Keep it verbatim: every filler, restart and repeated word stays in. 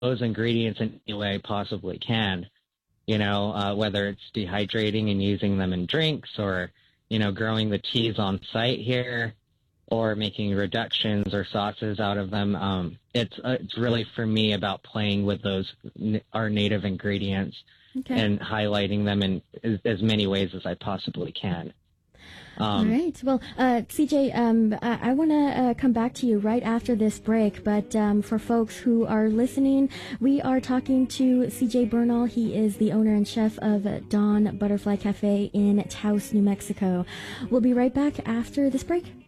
those ingredients in any way I possibly can. You know, uh, whether it's dehydrating and using them in drinks, or, you know, growing the teas on site here, or making reductions or sauces out of them. Um, it's uh, it's really for me about playing with those n- our native ingredients Okay. and highlighting them in as, as many ways as I possibly can. All Um, right. Well, uh, C J, um, I, I want to uh, come back to you right after this break. But um, for folks who are listening, we are talking to C J Bernal. He is the owner and chef of Dawn Butterfly Cafe in Taos, New Mexico. We'll be right back after this break.